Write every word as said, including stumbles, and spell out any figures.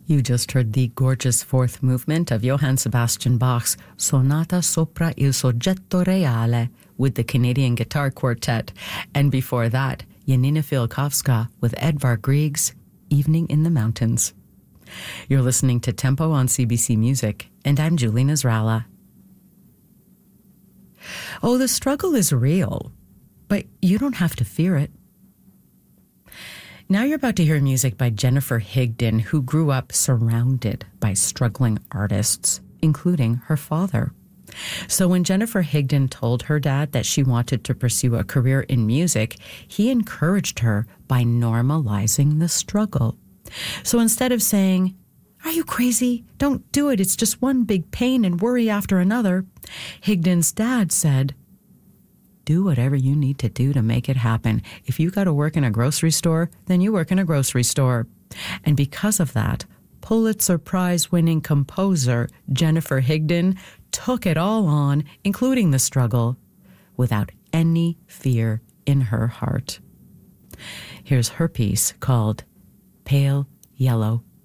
You just heard the gorgeous fourth movement of Johann Sebastian Bach's Sonata sopra il soggetto reale with the Canadian Guitar Quartet, and before that, Janina Fialkowska with Edvard Grieg's Evening in the Mountains. You're listening to Tempo on C B C Music, and I'm Julie Nasrallah. Oh, the struggle is real, but you don't have to fear it. Now you're about to hear music by Jennifer Higdon, who grew up surrounded by struggling artists, including her father. So when Jennifer Higdon told her dad that she wanted to pursue a career in music, he encouraged her by normalizing the struggle. So instead of saying, "Are you crazy? Don't do it. It's just one big pain and worry after another," Higdon's dad said, "Do whatever you need to do to make it happen. If you got to work in a grocery store, then you work in a grocery store." And because of that, Pulitzer Prize-winning composer Jennifer Higdon took it all on, including the struggle, without any fear in her heart. Here's her piece called Pale Yellow